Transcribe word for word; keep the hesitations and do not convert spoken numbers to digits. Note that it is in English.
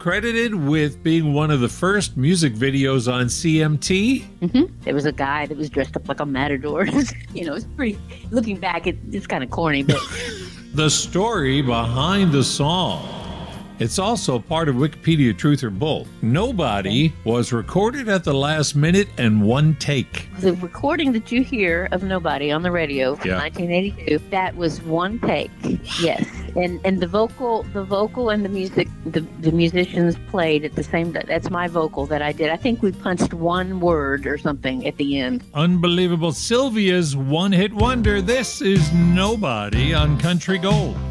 credited with being one of the first music videos on C M T. Mm-hmm. There was a guy that was dressed up like a matador. You know, it's pretty, looking back, it, it's kind of corny, but... The story behind the song. It's also part of Wikipedia Truth or Bull. Nobody was recorded at the last minute and one take. The recording that you hear of Nobody on the radio from Yeah. nineteen eighty-two, that was one take. Yes. And and the vocal the vocal and the music the, the musicians played at the same time. That's my vocal that I did. I think we punched one word or something at the end. Unbelievable. Sylvia's one-hit wonder. This is Nobody on Country Gold.